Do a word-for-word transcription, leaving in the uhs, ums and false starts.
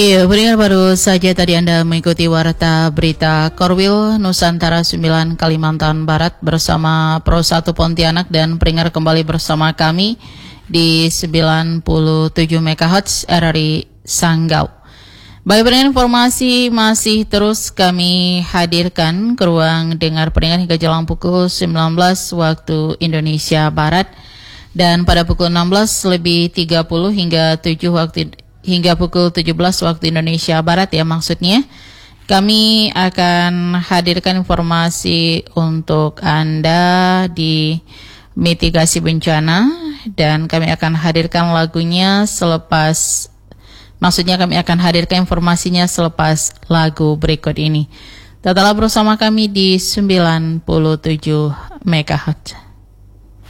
Iya, pendengar, baru saja tadi Anda mengikuti Warta Berita Korwil Nusantara sembilan Kalimantan Barat bersama Pro satu Pontianak, dan pendengar kembali bersama kami di sembilan puluh tujuh megahertz R R I Sanggau. Baik pendengar, informasi masih terus kami hadirkan ke ruang dengar pendengar hingga jelang pukul sembilan belas waktu Indonesia Barat, dan pada pukul enam belas lebih tiga puluh hingga tujuh waktu hingga pukul tujuh belas waktu Indonesia Barat ya maksudnya, kami akan hadirkan informasi untuk Anda di mitigasi bencana, dan kami akan hadirkan lagunya selepas, maksudnya kami akan hadirkan informasinya selepas lagu berikut ini. Tetaplah bersama kami di sembilan puluh tujuh megahertz.